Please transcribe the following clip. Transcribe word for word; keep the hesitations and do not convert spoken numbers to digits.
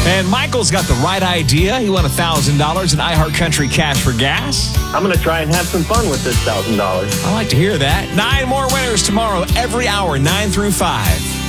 And Michael's got the right idea. He won one thousand dollars in iHeartCountry Cash for Gas. I'm going to try and have some fun with this one thousand dollars. I like to hear that. Nine more winners tomorrow, every hour, nine through five.